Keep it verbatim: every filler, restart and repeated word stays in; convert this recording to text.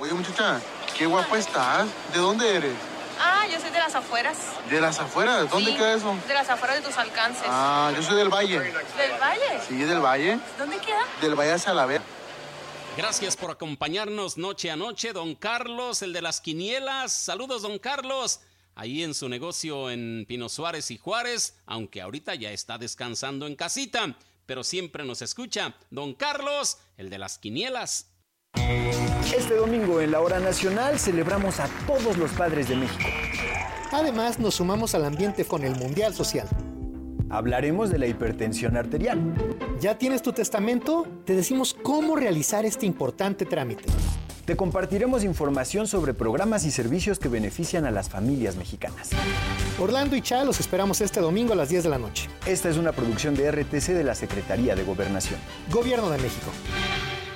Oye, muchacha, qué guapa estás. ¿De dónde eres? Ah, yo soy de las afueras. ¿De las afueras? ¿Dónde Sí, queda eso? de las afueras de tus alcances. Ah, yo soy del Valle. ¿Del Valle? Sí, del Valle. ¿Dónde queda? Del Valle de Salavera. Gracias por acompañarnos noche a noche, don Carlos, el de las quinielas. Saludos, don Carlos. Ahí en su negocio en Pino Suárez y Juárez, aunque ahorita ya está descansando en casita, pero siempre nos escucha don Carlos, el de las quinielas. Este domingo en la Hora Nacional celebramos a todos los padres de México. Además, nos sumamos al ambiente con el Mundial Social. Hablaremos de la hipertensión arterial. ¿Ya tienes tu testamento? Te decimos cómo realizar este importante trámite. Te compartiremos información sobre programas y servicios que benefician a las familias mexicanas. Orlando y Cha los esperamos este domingo a las diez de la noche. Esta es una producción de R T C de la Secretaría de Gobernación. Gobierno de México.